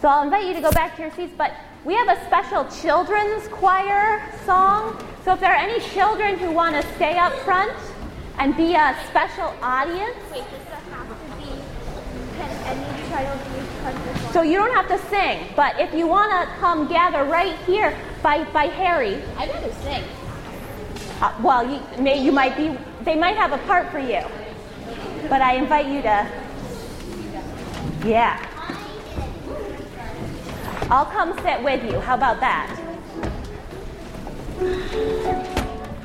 So I'll invite you to go back to your seats, but we have a special children's choir song. So if there are any children who want to stay up front and be a special audience. Wait, does that have to be, can any child use country? So you don't have to sing, but if you want to come gather right here by Harry. I'd rather sing. Well, they might have a part for you. But I invite you to, yeah. I'll come sit with you. How about that?